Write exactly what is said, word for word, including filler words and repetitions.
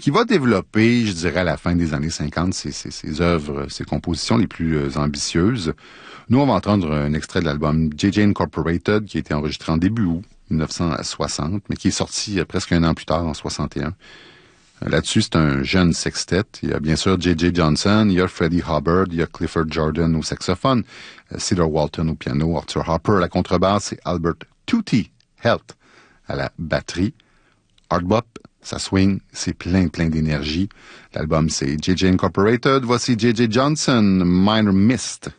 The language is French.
qui va développer, je dirais, à la fin des années cinquante, ses, ses, ses œuvres, ses compositions les plus euh, ambitieuses. Nous, on va entendre un extrait de l'album J J Incorporated, qui a été enregistré en début août dix-neuf cent soixante, mais qui est sorti euh, presque un an plus tard, en soixante et un. Euh, là-dessus, c'est un jeune sextet. Il y a bien sûr J J Johnson, il y a Freddie Hubbard, il y a Clifford Jordan au saxophone, euh, Cedar Walton au piano, Arthur Harper à la contrebasse et Albert Tutti Helt à la batterie. Hard bop, ça swing, c'est plein, plein d'énergie. L'album, c'est J J Incorporated. Voici J J Johnson, Minor Mist.